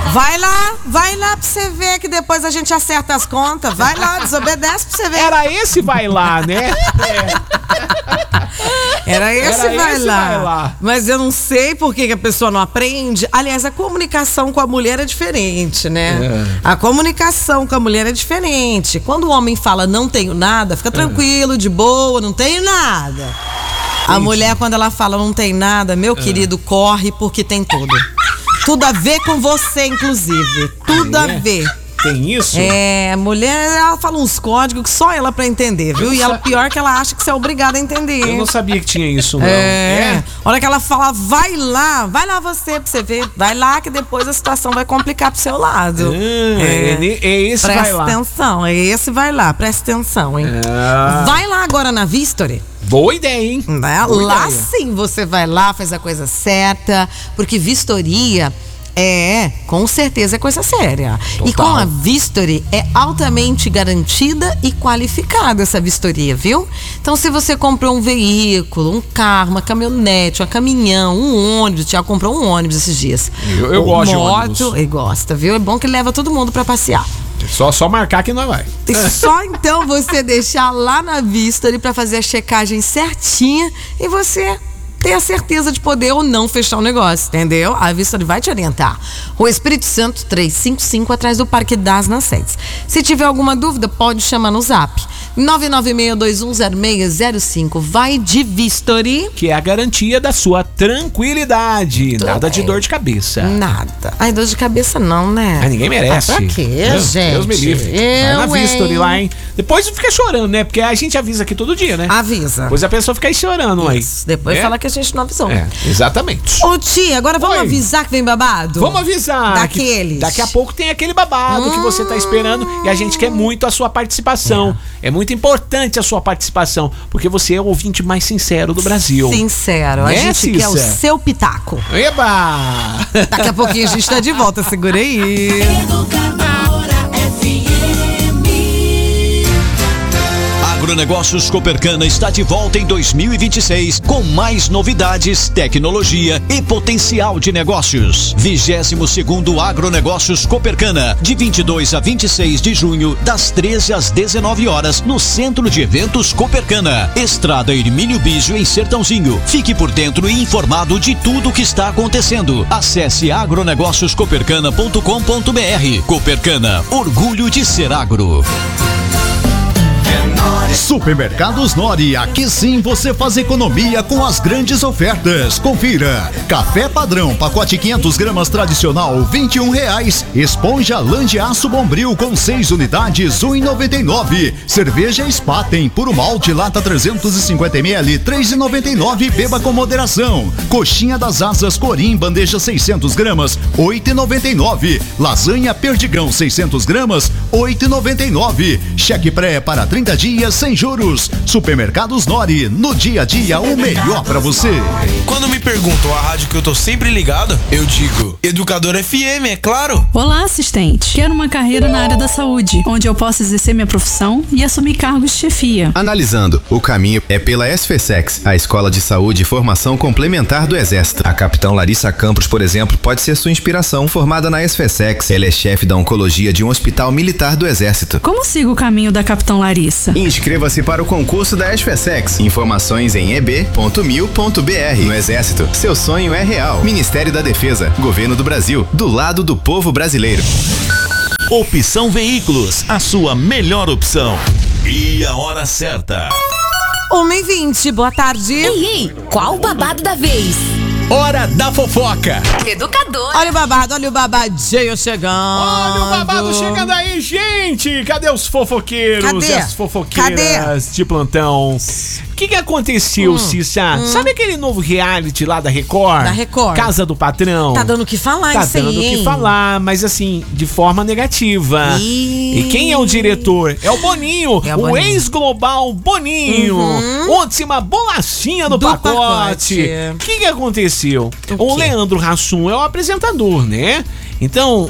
Vai lá pra você ver que depois a gente acerta as contas. Vai lá, desobedece pra você ver. Era esse vai lá, né? Era esse vai lá. Mas eu não sei por que a pessoa não aprende. Aliás, a comunicação com a mulher é diferente, né? A comunicação com a mulher é diferente. Quando o homem fala não tenho nada, fica tranquilo, de boa, não tenho nada. A mulher, quando ela fala não tem nada, meu querido, corre porque tem tudo. Tudo a ver com você, inclusive. Tudo a ver. Tem isso? A mulher, ela fala uns códigos que só ela pra entender, viu? E ela, pior que ela acha que você é obrigada a entender. Eu não sabia que tinha isso, não. A hora que ela fala, vai lá você pra você ver. Vai lá que depois a situação vai complicar pro seu lado. Esse vai lá. Presta atenção, esse vai lá, presta atenção, hein? Vai lá agora na Vistory. Boa ideia, hein? Lá sim você vai lá, faz a coisa certa, porque vistoria com certeza é coisa séria. Total. E com a Vistory é altamente garantida e qualificada essa vistoria, viu? Então se você comprou um veículo, um carro, uma caminhonete, um caminhão, um ônibus, já comprou um ônibus esses dias. Eu gosto de ônibus. Ele gosta, viu? É bom que leva todo mundo pra passear. Só marcar que não vai. Só então você deixar lá na Vistory pra fazer a checagem certinha e você ter a certeza de poder ou não fechar o negócio, entendeu? A Vistory vai te orientar. Rua Espírito Santo 355, atrás do Parque das Nações. Se tiver alguma dúvida, pode chamar no zap 996210605. Vai de Vistory, que é a garantia da sua tranquilidade. Nada de dor de cabeça. Nada. Ai, dor de cabeça não, né? Ninguém merece. Pra quê, gente? Deus me livre. Vai na Vistory lá, hein? Depois fica chorando, né? Porque a gente avisa aqui todo dia, né? Avisa. Depois a pessoa fica aí chorando aí. Depois fala que a gente não avisou. Exatamente. Ô tia, agora vamos avisar que vem babado? Vamos avisar. Daqueles. Daqui a pouco tem aquele babado que você tá esperando e a gente quer muito a sua participação. É muito importante a sua participação, porque você é o ouvinte mais sincero do Brasil. Sincero. A gente quer o seu pitaco. Eba! Daqui a pouquinho a gente tá de volta. Segura aí. Agronegócios Copercana está de volta em 2026 com mais novidades, tecnologia e potencial de negócios. 22º Agronegócios Copercana, de 22 a 26 de junho, das 13 às 19 horas, no Centro de Eventos Copercana, Estrada Hermínio Bígio, em Sertãozinho. Fique por dentro e informado de tudo o que está acontecendo. Acesse agronegócioscopercana.com.br. Copercana, orgulho de ser agro. Supermercados Nori, aqui sim você faz economia com as grandes ofertas. Confira: café padrão, pacote 500 gramas tradicional, R$21. Esponja lã de aço Bombril com 6 unidades, R$1,99. Cerveja Spaten, puro malte, lata 350 ml, R$3,99. Beba com moderação. Coxinha das Asas Corim, bandeja 600 gramas, R$8,99. Lasanha Perdigão 600 gramas, R$8,99. Cheque pré para 30 dias sem juros. Supermercados Nori, no dia a dia o melhor pra você. Quando me perguntam a rádio que eu tô sempre ligado, eu digo Educador FM, é claro. Olá, assistente. Quero uma carreira na área da saúde, onde eu possa exercer minha profissão e assumir cargos de chefia. Analisando, o caminho é pela SFSEX, a Escola de Saúde e Formação Complementar do Exército. A capitã Larissa Campos, por exemplo, pode ser sua inspiração. Formada na SFSEX, ela é chefe da oncologia de um hospital militar do Exército. Como sigo o caminho da capitã Larissa? Inscreva-se para o concurso da SFSEX. Informações em eb.mil.br. No Exército, seu sonho é real. Ministério da Defesa, Governo do Brasil, do lado do povo brasileiro. Opção Veículos, a sua melhor opção. E a hora certa. 1h20, boa tarde. Ei, qual o babado da vez? Hora da fofoca. Educador. Olha o babadinho chegando. Olha o babado chegando aí, gente. Cadê os fofoqueiros e as fofoqueiras de plantão? O que aconteceu, Cissa? Sabe aquele novo reality lá da Record? Da Record. Casa do Patrão. Tá dando o que falar, Tá dando o que falar, mas assim, de forma negativa. E quem é o diretor? É o Boninho, o ex-global Boninho. Última bolachinha do pacote. O que aconteceu? O Leandro Hassum é o apresentador, né? Então,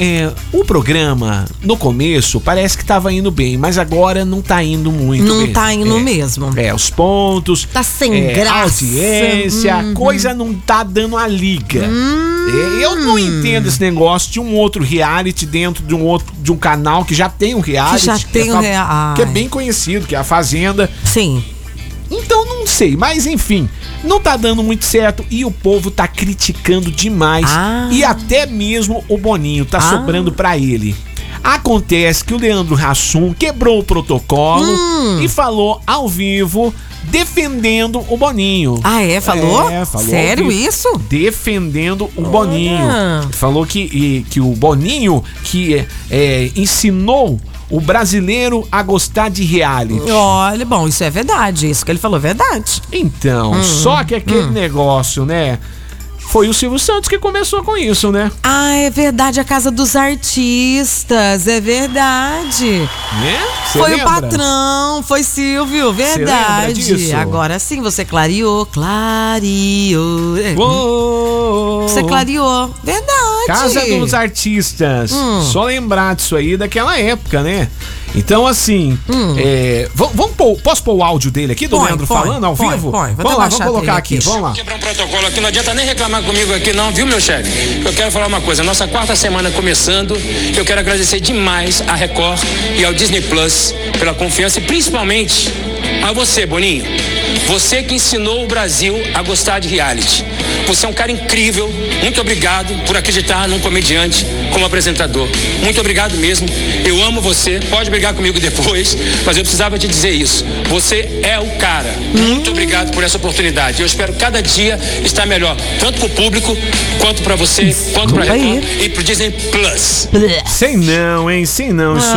o programa, no começo, parece que tava indo bem, mas agora não tá indo muito bem. Não tá indo mesmo. Os pontos. Tá sem graça. Audiência, coisa não tá dando a liga. Eu não entendo esse negócio de um outro reality dentro de um canal que já tem um reality. Que é bem conhecido, que é a Fazenda. Sim. Então não sei, mas enfim, não tá dando muito certo e o povo tá criticando demais. E até mesmo o Boninho tá sobrando pra ele. Acontece que o Leandro Hassum quebrou o protocolo e falou ao vivo defendendo o Boninho. Falou? Falou. Sério isso? Defendendo o Boninho. Falou que o Boninho que ensinou o brasileiro a gostar de reality. Olha, bom, isso é verdade. Isso que ele falou é verdade. Então, só que aquele negócio, né? Foi o Silvio Santos que começou com isso, né? É verdade, a Casa dos Artistas, é verdade. Foi lembra? O patrão, foi Silvio, verdade. Agora sim, você clareou. Você clareou, verdade. Casa dos Artistas. Só lembrar disso aí daquela época, né? Então, assim, posso pôr o áudio dele aqui, do Leandro falando ao vivo? Vamos lá, vamos colocar aqui, vamos lá. Quebrar um protocolo aqui, não adianta nem reclamar comigo aqui não, viu, meu chefe? Eu quero falar uma coisa, nossa 4ª semana começando, eu quero agradecer demais a Record e ao Disney Plus pela confiança e principalmente a você, Boninho. Você que ensinou o Brasil a gostar de reality. Você é um cara incrível. Muito obrigado por acreditar num comediante como apresentador. Muito obrigado mesmo. Eu amo você. Pode brigar comigo depois, mas eu precisava te dizer isso. Você é o cara. Muito obrigado por essa oportunidade. Eu espero cada dia estar melhor, tanto pro público, quanto pra você, quanto pra Record e pro Disney Plus. Sei não, hein? Sei não isso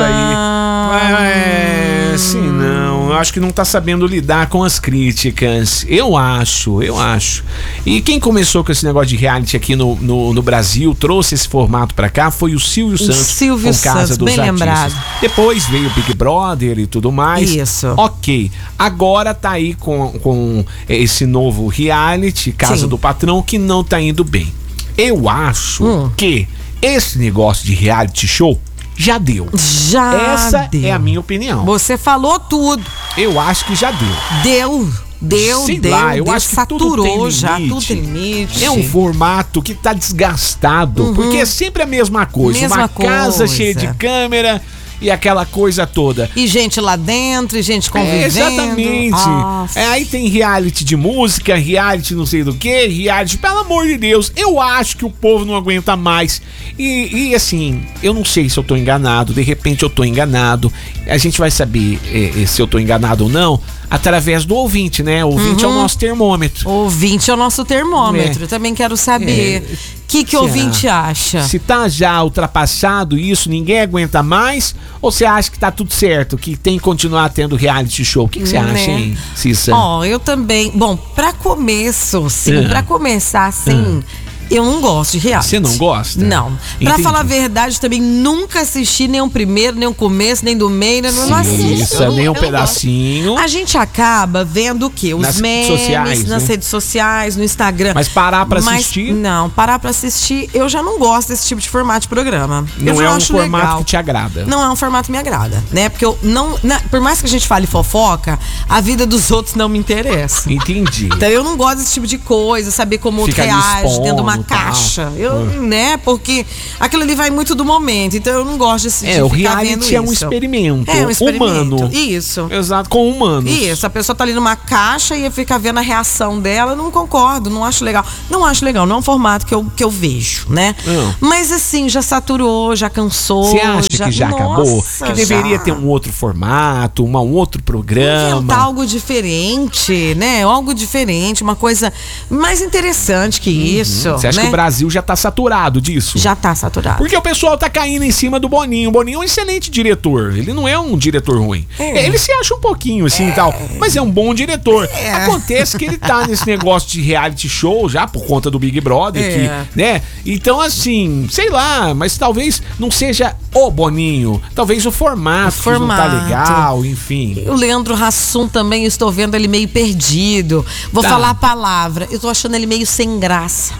aí. Sei não. Eu acho que não tá sabendo lidar com as críticas. Eu acho. E quem começou com esse negócio de reality aqui no Brasil, trouxe esse formato pra cá, foi o Silvio Santos com Casa dos Artistas. Lembrado. Depois veio o Big Brother e tudo mais. Isso. Ok. Agora tá aí com esse novo reality, Casa do Patrão, que não tá indo bem. Eu acho que esse negócio de reality show já deu. Essa é a minha opinião. Você falou tudo. Eu acho que já deu. Deu, eu acho que saturou tudo tem limite. É um formato que tá desgastado, porque é sempre a mesma coisa. Uma casa cheia de câmera e aquela coisa toda. E gente lá dentro, e gente convivendo. Exatamente. Aí tem reality de música, reality não sei do que, reality, pelo amor de Deus, eu acho que o povo não aguenta mais. E assim, eu não sei se eu tô enganado, de repente eu tô enganado. A gente vai saber se eu tô enganado ou não através do ouvinte, né? O ouvinte é o nosso termômetro. O ouvinte é o nosso termômetro. Eu também quero saber o que o ouvinte acha. Se tá já ultrapassado isso, ninguém aguenta mais, ou você acha que tá tudo certo, que tem que continuar tendo reality show? O que você acha, hein, Cissa? Eu também. Bom, pra começar, assim, eu não gosto de reality. Você não gosta? Não. Pra falar a verdade, também nunca assisti nem o primeiro, nem o começo, nem do meio, não assisto. Nem um pedacinho. A gente acaba vendo o quê? Os memes, nas redes sociais, no Instagram. Mas parar pra assistir? Não, parar pra assistir, eu já não gosto desse tipo de formato de programa. Não é um formato que te agrada. Não é um formato que me agrada, né? Porque eu não... Por mais que a gente fale fofoca, a vida dos outros não me interessa. Entendi. Então eu não gosto desse tipo de coisa, saber como o outro reage dentro de uma caixa. Né? Porque aquilo ali vai muito do momento. Então eu não gosto de o reality é um experimento. Humano. Isso. Exato, com humanos. Isso. A pessoa tá ali numa caixa e fica vendo a reação dela. Eu não concordo, não acho legal. Não é um formato que eu vejo, né? Mas assim, já saturou, já cansou. Você acha que já acabou? Que deveria ter um outro formato, um outro programa. Inventar algo diferente, né? Algo diferente, uma coisa mais interessante que isso. Você acha que o Brasil já tá saturado disso? Já tá saturado. Porque o pessoal tá caindo em cima do Boninho. O Boninho é um excelente diretor. Ele não é um diretor ruim. Ele se acha um pouquinho assim e tal, mas é um bom diretor. Acontece que ele tá nesse negócio de reality show já por conta do Big Brother, né? Então assim, sei lá, mas talvez não seja o Boninho. Talvez o formato que não tá legal, enfim. O Leandro Hassum também, estou vendo ele meio perdido. Vou falar a palavra. Eu tô achando ele meio sem graça.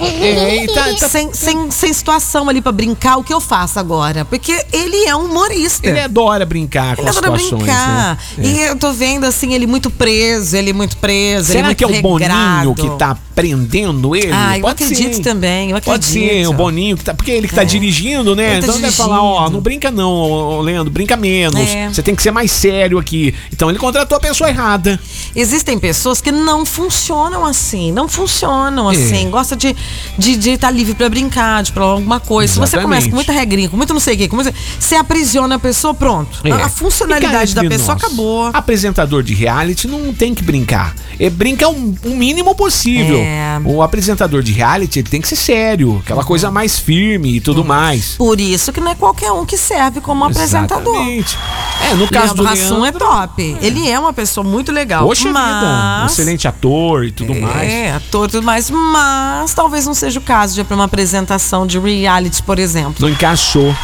Sem situação ali pra brincar. O que eu faço agora? Porque ele é um humorista. Ele adora brincar com as situações, brincar. Né? E eu tô vendo assim, ele muito preso. Será que é o Boninho que tá prendendo ele? Eu acredito também. Eu acredito. Pode ser o Boninho, porque ele que tá dirigindo, né? Então ele vai falar, não brinca não, Leandro, brinca menos. Você tem que ser mais sério aqui. Então ele contratou a pessoa errada. Existem pessoas que não funcionam assim. Não funcionam assim. Gosta de estar livre pra brincar, de falar alguma coisa. Exatamente. Se você começa com muita regrinha, com muito não sei o quê, você aprisiona a pessoa, pronto. A funcionalidade da pessoa acabou. Apresentador de reality não tem que brincar. Brinca o mínimo possível. O apresentador de reality ele tem que ser sério, aquela coisa mais firme e tudo mais. Por isso que não é qualquer um que serve como apresentador. Exatamente. No caso do Leandro é top. Ele é uma pessoa muito legal. Poxa vida, um excelente ator e tudo mais. Ator e tudo mais, mas talvez não seja o caso de ir pra uma apresentação de reality, por exemplo. Não encaixou.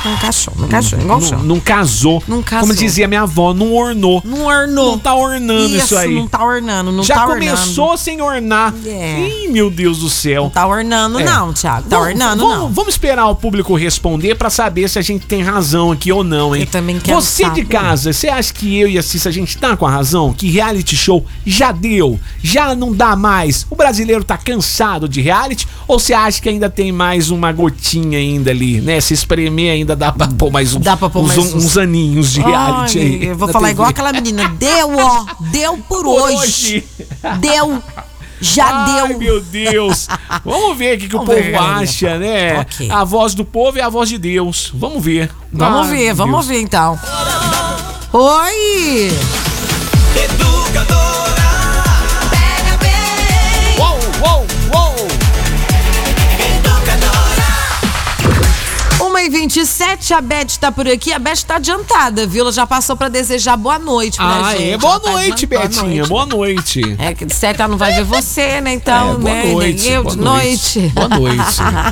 Não casou. Como dizia minha avó, não ornou. Não tá ornando isso aí. Não tá ornando. Já começou sem ornar. Ih, meu Deus do céu. Não tá ornando não, Thiago. Tá ornando não. Vamos esperar o público responder pra saber se a gente tem razão aqui ou não, hein? Eu também quero Você de casa, você acha que eu e a Cissa, a gente tá com a razão? Que reality show já deu? Já não dá mais? O brasileiro tá cansado de reality? Ou você acha que ainda tem mais uma gotinha ainda ali, né? Se espremer ainda dá pra pôr mais uns aninhos de reality aí. Eu vou falar igual aquela menina. Deu por hoje. Deu. Já deu. Ai, meu Deus. Vamos ver o que o povo acha, né? Okay. A voz do povo é a voz de Deus. Vamos ver. Vamos ver então. Oi! Educadora, pega bem. Uou. Educadora. 1h27, a Beth tá por aqui. A Beth tá adiantada, viu? Ela já passou pra desejar boa noite pra gente. Boa noite, Betinha. Boa noite. Que de certo ela não vai ver você, né? Então, boa noite. Eu de noite. Boa noite.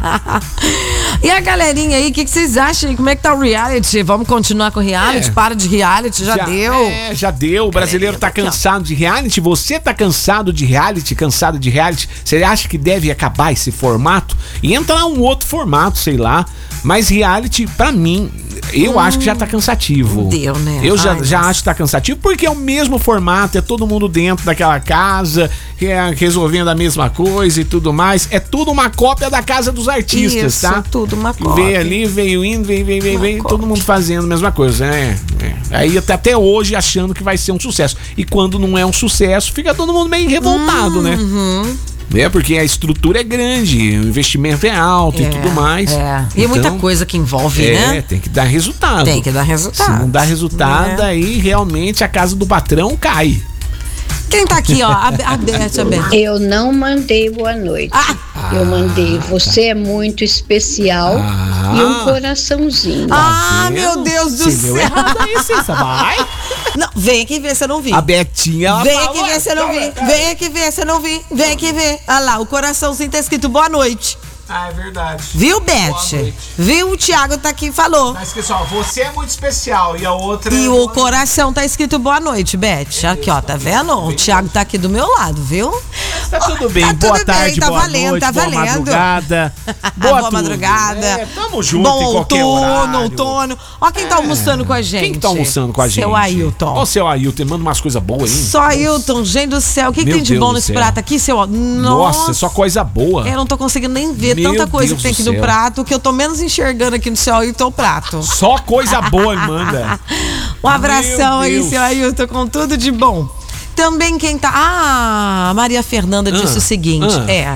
E a galerinha aí, o que vocês acham? Como é que tá o reality? Vamos continuar com o reality? Para de reality, já deu. Já deu. O brasileiro tá cansado de reality. Você tá cansado de reality, cansado de reality? Você acha que deve acabar esse formato e entrar um outro formato, sei lá? Mas reality, pra mim, eu acho que já tá cansativo. Deu, né? Eu já acho que tá cansativo, porque é o mesmo formato, é todo mundo dentro daquela casa, resolvendo a mesma coisa e tudo mais. É tudo uma cópia da casa dos artistas, isso, tá? Tudo uma cópia. Vem ali, veio indo, vem, todo mundo fazendo a mesma coisa, né? Aí até hoje achando que vai ser um sucesso. E quando não é um sucesso, fica todo mundo meio revoltado, né? Porque a estrutura é grande, o investimento é alto e tudo mais. E é muita coisa que envolve, né? Tem que dar resultado. Se não dá resultado, aí realmente a casa do patrão cai. Quem tá aqui, ó? A Beth. Eu não mandei boa noite. Eu mandei, você é muito especial e um coraçãozinho. Meu Deus do céu. Vai. Não, vem aqui ver se eu não vi. A Betinha, ela Vem aqui ver se eu não vi. Vem aqui ver se eu não vi. Vem aqui ver. Olha lá, o coraçãozinho tá escrito boa noite. É verdade. Viu, Beth? Viu? O Thiago tá aqui e falou. Mas, pessoal, você é muito especial e a outra... E o coração tá escrito boa noite, Beth. Aqui, ó, tá vendo? O Thiago tá aqui do meu lado, viu? Tá tudo bem. Boa tarde, boa noite, boa madrugada. Boa madrugada. Tamo junto em qualquer horário. Outono. Ó quem tá almoçando com a gente. Quem tá almoçando com a gente? Seu Ailton. Ó, seu Ailton, manda umas coisas boas, hein? Só Ailton, gente do céu. O que tem de bom nesse prato aqui, seu? Nossa, só coisa boa. Eu não tô conseguindo nem ver tanta coisa que tem aqui no prato, que eu tô menos enxergando aqui no seu Ailton prato. Só coisa boa, manda. Um abração aí, seu Ailton, com tudo de bom. Também quem tá... a Maria Fernanda disse o seguinte,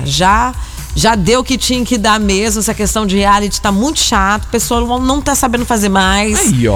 já deu o que tinha que dar mesmo, essa questão de reality tá muito chato, o pessoal não tá sabendo fazer mais. Aí, ó.